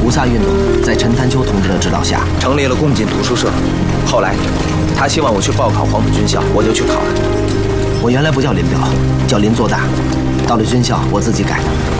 五卅运动在陈潭秋同志的指导下成立了共进图书社。后来，他希望我去报考黄埔军校，我就去考了。我原来不叫林彪，叫林作大，到了军校我自己改的。